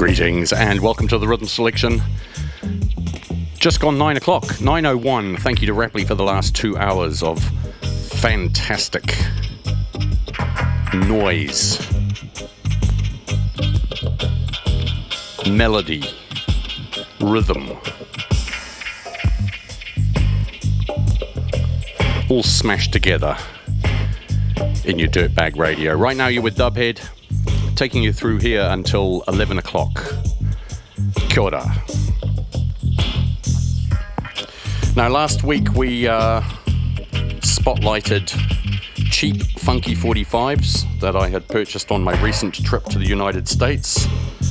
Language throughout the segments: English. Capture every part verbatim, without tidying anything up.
Greetings and welcome to the Rhythm Selection. Just gone nine o'clock, nine oh one. Thank you to Rapley for the last two hours of fantastic noise, melody, rhythm, all smashed together in your Dirtbag Radio. Right now you're with Dubhead, taking you through here until eleven o'clock. Kia ora. Now, last week we uh, spotlighted cheap, funky forty-fives that I had purchased on my recent trip to the United States.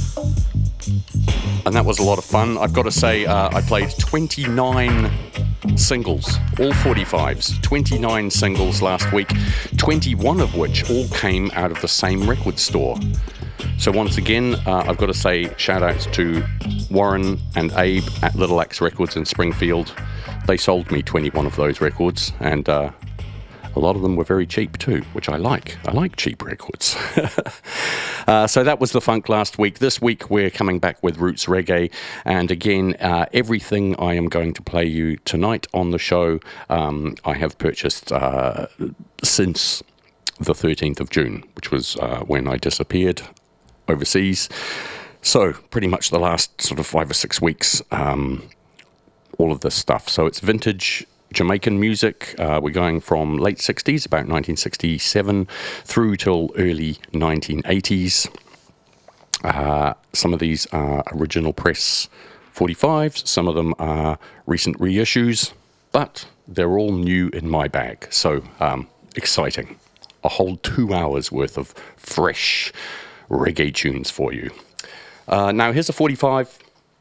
And that was a lot of fun. I've got to say, uh, I played twenty-nine singles, all forty-fives, twenty-nine singles last week, twenty-one of which all came out of the same record store. So once again, uh, I've got to say shout outs to Warren and Abe at Little Axe Records in Springfield. They sold me twenty-one of those records, and uh, a lot of them were very cheap too, which I like. I like cheap records. uh, so that was the funk last week. This week we're coming back with Roots Reggae, and again, uh, everything I am going to play you tonight on the show, um, I have purchased uh, since the thirteenth of June, which was uh, when I disappeared overseas. So pretty much the last sort of five or six weeks, um, all of this stuff. So it's vintage Jamaican music. Uh, we're going from late sixties, about nineteen sixty-seven, through till early nineteen eighties. Uh, some of these are original press forty-fives, some of them are recent reissues, but they're all new in my bag. So um, exciting. A whole two hours worth of fresh reggae tunes for you. Uh, now here's a forty-five.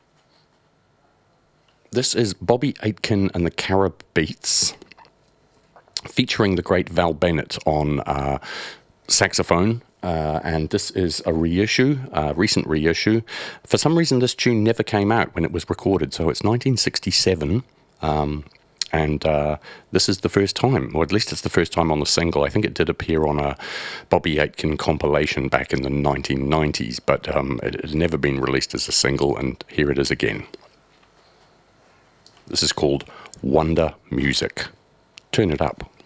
This is Bobby Aitken and the Carib Beats, featuring the great Val Bennett on uh, saxophone. Uh, and this is a reissue, a recent reissue. For some reason, this tune never came out when it was recorded, so it's nineteen sixty-seven. Um, and uh, this is the first time, or at least it's the first time on the single. I think it did appear on a Bobby Aitken compilation back in the nineteen nineties, but um, it had never been released as a single, and here it is again. This is called Wonder Music. Turn it up.